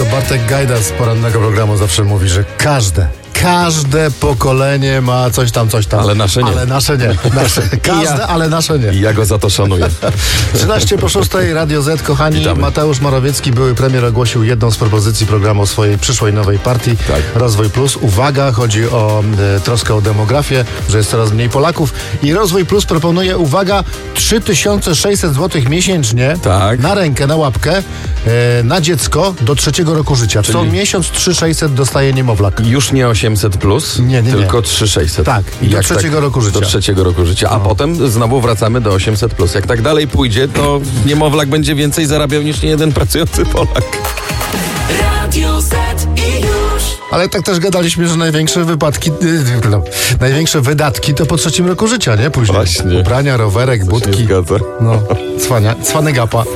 To Bartek Gajda z porannego programu zawsze mówi, że każde pokolenie ma coś tam. Ale nasze nie. Ale nasze nie. Ale nasze nie. I ja go za to szanuję. 13 po 6, Radio Z, kochani. Witamy. Mateusz Morawiecki, były premier, ogłosił jedną z propozycji programu swojej przyszłej nowej partii, Tak. Rozwój Plus. Uwaga, chodzi o troskę o demografię, że jest coraz mniej Polaków. I Rozwój Plus proponuje, uwaga, 3600 zł miesięcznie Tak. na rękę, na łapkę, na dziecko do 3 roku życia. Co Czyli- miesiąc 3600 dostaje niemowlak. Już nie 800 plus, Nie. tylko 3600. Tak, i do 3 roku życia. Do 3 roku życia, a potem znowu wracamy do 800 plus. Jak tak dalej pójdzie, to niemowlak będzie więcej zarabiał niż niejeden pracujący Polak. Radio Z i już. Ale tak też gadaliśmy, że największe wydatki to po 3 roku życia, nie? Później. Właśnie. Ubrania, rowerek, To się budki. zgadza. No, cwane gapa.